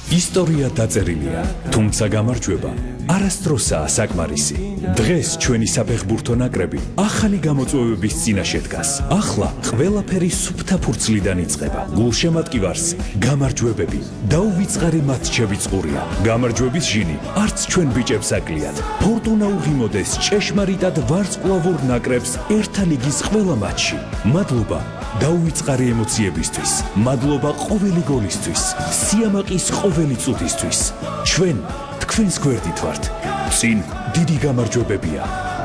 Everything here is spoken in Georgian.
ისტორია დაწერილია, თუმცა გამარჯვება არასდროსაა საკმარისი. დღეს ჩვენი საფეხბურთო ნაკრები ახალი გამოწვევების წინაშე დგას. ახლა ყველაფერი სუფთა ფურცლიდან იწყება. გულშემატკივარს გამარჯვებები და უვიწყარი მატჩები წყურია. გამარჯვების ჟინი არც ჩვენ ბიჭებს აკლიათ. ფორტუნა უღიმოდეს ჭეშმარიტად ვარსკვლავურ ნაკრებს ერთა ლიგის ყველა მატჩში. მადლობა დაუვიწყარი ემოციებისთვის, მადლობა ყოველი გოლისთვის, სიამაყის ყოველი წუთისთვის. ჩვენ თქვენს გვერდით ვართ. წინ დიდი გამარჯვებებია.